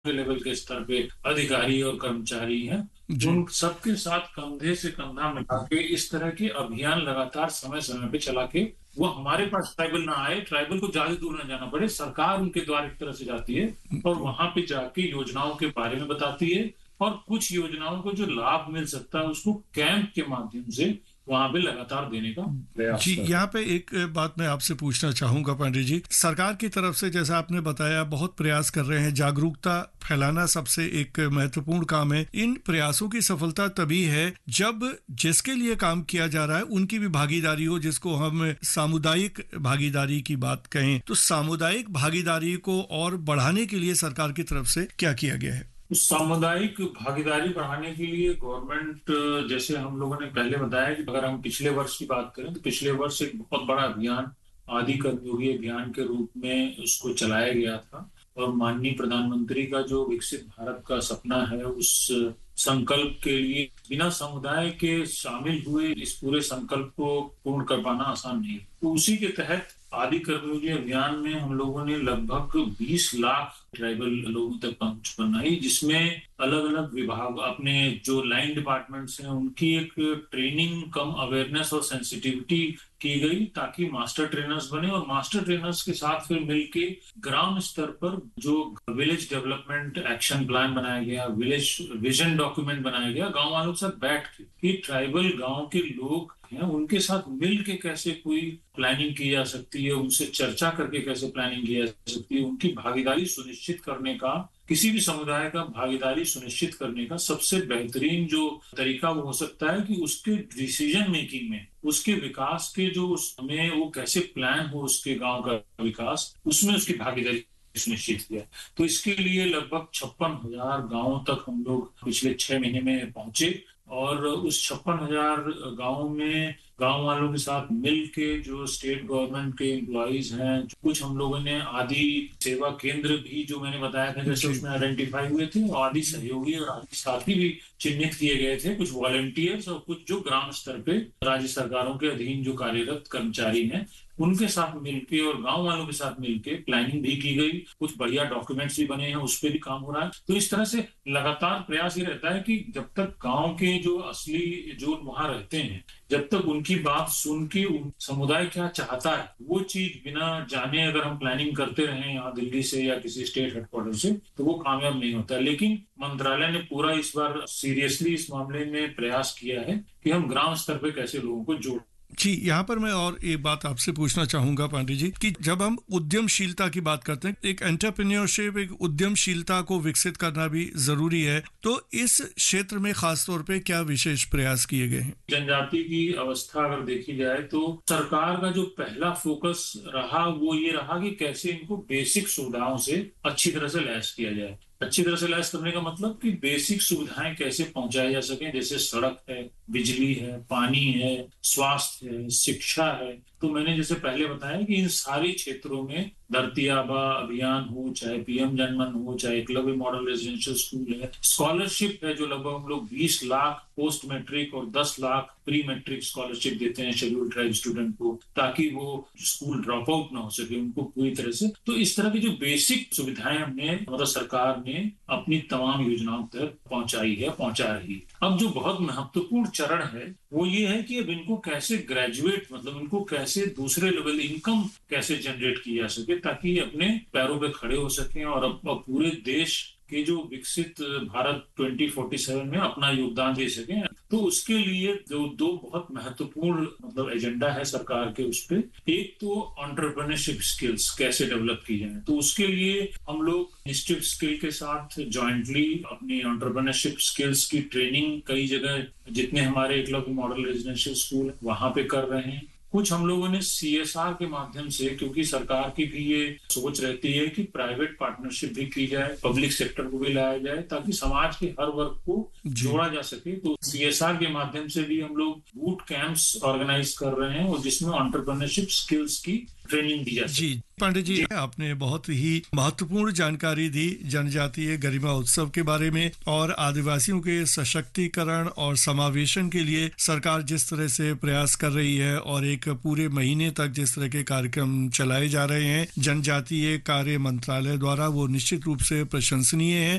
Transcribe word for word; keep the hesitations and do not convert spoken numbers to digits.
Level के स्तर पे अधिकारी और कर्मचारी हैं, उन सबके साथ कंधे से कंधा मिला के इस तरह के अभियान लगातार समय-समय पे चला के वो हमारे पास ट्राइबल ना आए, ट्राइबल को ज़्यादा दूर ना जाना पड़े, सरकार उनके द्वार एक तरह से जाती है और वहाँ पे जाके योजनाओं के बारे में बताती है और कुछ योजनाओं को जो लाभ मिल सकता है उसको कैंप के माध्यम से वहां पे लगातार देने का प्रयास जी। यहाँ पे एक बात मैं आपसे पूछना चाहूंगा पांडे जी, सरकार की तरफ से जैसा आपने बताया बहुत प्रयास कर रहे हैं, जागरूकता फैलाना सबसे एक महत्वपूर्ण काम है। इन प्रयासों की सफलता तभी है जब जिसके लिए काम किया जा रहा है उनकी भी भागीदारी हो, जिसको हम सामुदायिक भागीदारी की बात कहें। तो सामुदायिक भागीदारी को और बढ़ाने के लिए सरकार की तरफ से क्या किया गया है? सामुदायिक भागीदारी बढ़ाने के लिए गवर्नमेंट, जैसे हम लोगों ने पहले बताया कि अगर हम पिछले वर्ष की बात करें तो पिछले वर्ष एक बहुत बड़ा अभियान आदि कर्मयोगी अभियान के रूप में उसको चलाया गया था और माननीय प्रधानमंत्री का जो विकसित भारत का सपना है उस संकल्प के लिए बिना समुदाय के शामिल हुए इस पूरे संकल्प को पूर्ण कर पाना आसान नहीं। तो उसी के तहत आदि कर्मयोगी अभियान में हम लोगों ने लगभग बीस लाख ट्राइबल लोगों तक पहुंच बनाई, जिसमें अलग अलग विभाग अपने जो लाइन डिपार्टमेंट्स हैं उनकी एक ट्रेनिंग कम अवेयरनेस और सेंसिटिविटी की गई ताकि मास्टर ट्रेनर्स बने और मास्टर ट्रेनर्स के साथ फिर मिलके ग्राम स्तर पर जो विलेज डेवलपमेंट एक्शन प्लान बनाया गया, विलेज विजन डॉक्यूमेंट बनाया गया, गांव वालों के साथ बैठ के कि ट्राइबल गांव के लोग हैं उनके साथ मिल के कैसे कोई प्लानिंग की जा सकती है, उनसे चर्चा करके कैसे प्लानिंग की जा सकती है, उनकी भागीदारी सुनिश्चित करने का, किसी भी समुदाय का भागीदारी सुनिश्चित करने का सबसे बेहतरीन जो तरीका वो हो सकता है कि उसके डिसीजन मेकिंग में, उसके विकास के जो उसमें वो कैसे प्लान हो उसके गांव का विकास, उसमें उसकी भागीदारी सुनिश्चित किया। तो इसके लिए लगभग छप्पन हजार गाँवों तक हम लोग पिछले छह महीने में पहुंचे और उस छप्पन हजार गाँवों में गांव वालों के साथ मिलके जो स्टेट गवर्नमेंट के एम्प्लॉइज हैं, कुछ हम लोगों ने आदि सेवा केंद्र भी जो मैंने बताया था जैसे उसमें आइडेंटिफाई हुए थे, आदि सहयोगी और आदि साथी भी चिन्हित किए गए थे, कुछ वॉलंटियर्स और कुछ जो ग्राम स्तर पे राज्य सरकारों के अधीन जो कार्यरत कर्मचारी हैं उनके साथ मिलके और गांव वालों के साथ मिलके प्लानिंग भी की गई, कुछ बढ़िया डॉक्यूमेंट्स भी बने हैं, उस पर भी काम हो रहा है। तो इस तरह से लगातार प्रयास ये रहता है कि जब तक गांव के जो असली जो वहां रहते हैं जब तक उनकी बात सुन के समुदाय क्या चाहता है वो चीज बिना जाने अगर हम प्लानिंग करते रहे यहाँ दिल्ली से या किसी स्टेट हेडक्वार्टर से तो वो कामयाब नहीं होता। लेकिन मंत्रालय ने पूरा इस बार सीरियसली इस मामले में प्रयास किया है कि हम ग्राम स्तर पे कैसे लोगों को जोड़। जी, यहाँ पर मैं और एक बात आपसे पूछना चाहूंगा पांडे जी कि जब हम उद्यमशीलता की बात करते हैं, एक एंटरप्रेन्योरशिप, एक उद्यमशीलता को विकसित करना भी जरूरी है, तो इस क्षेत्र में खास तौर पे क्या विशेष प्रयास किए गए हैं? जनजाति की अवस्था अगर देखी जाए तो सरकार का जो पहला फोकस रहा वो ये रहा कि कैसे इनको बेसिक सुविधाओं से अच्छी तरह से लैस किया जाए। अच्छी तरह से लैस करने का मतलब कि बेसिक सुविधाएं कैसे पहुंचाई जा सके, जैसे सड़क है, बिजली है, पानी है, स्वास्थ्य है, शिक्षा है। तो मैंने जैसे पहले बताया कि इन सारे क्षेत्रों में धरती आबा अभियान हो, चाहे पीएम जनमन हो, चाहे एकलव्य मॉडल रेजिडेंशियल स्कूल है, स्कॉलरशिप है जो लगभग हम लोग बीस लाख पोस्ट मैट्रिक और दस लाख प्री मैट्रिक स्कॉलरशिप देते हैं शेड्यूल ट्राइब स्टूडेंट को ताकि वो स्कूल ड्रॉप आउट ना हो सके उनको पूरी तरह से। तो इस तरह की जो बेसिक सुविधाएं हमने मतलब सरकार ने अपनी तमाम योजनाओं तक पहुंचाई है, पहुंचा रही है। अब जो बहुत महत्वपूर्ण चरण है वो ये है कि अब इनको कैसे ग्रेजुएट मतलब इनको कैसे दूसरे लेवल इनकम कैसे जनरेट की जा सके ताकि अपने पैरों पे खड़े हो सकें और अब पूरे देश के जो विकसित भारत दो हज़ार सैंतालीस में अपना योगदान दे सकें। तो उसके लिए जो दो बहुत महत्वपूर्ण मतलब एजेंडा है सरकार के, उस पे एक तो एंटरप्रेन्योरशिप स्किल्स कैसे डेवलप की जाए, तो उसके लिए हम लोग इंस्टीट्यूट स्किल के साथ जॉइंटली अपनी एंटरप्रेन्योरशिप स्किल्स की ट्रेनिंग कई जगह जितने हमारे एकलव्य मॉडल रेजिडेंशियल स्कूल है वहां पे कर रहे हैं। कुछ हम लोगों ने सीएसआर के माध्यम से, क्योंकि सरकार की भी ये सोच रहती है कि प्राइवेट पार्टनरशिप भी की जाए, पब्लिक सेक्टर को भी लाया जाए ताकि समाज के हर वर्ग को जोड़ा जा सके। तो सीएसआर के माध्यम से भी हम लोग बूट कैंप्स ऑर्गेनाइज कर रहे हैं और जिसमें एंटरप्रेन्योरशिप स्किल्स की ट्रेनिंग दी जाती है। जी पांडे जी, आपने बहुत ही महत्वपूर्ण जानकारी दी जनजातीय गरिमा उत्सव के बारे में और आदिवासियों के सशक्तिकरण और समावेशन के लिए सरकार जिस तरह से प्रयास कर रही है और एक पूरे महीने तक जिस तरह के कार्यक्रम चलाए जा रहे हैं जनजातीय कार्य मंत्रालय द्वारा, वो निश्चित रूप से प्रशंसनीय है।